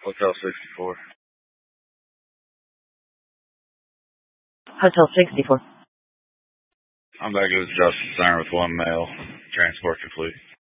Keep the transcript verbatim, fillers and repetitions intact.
Hotel sixty-four. Hotel sixty-four. I'm back at the Justice Center with one male. Transport complete.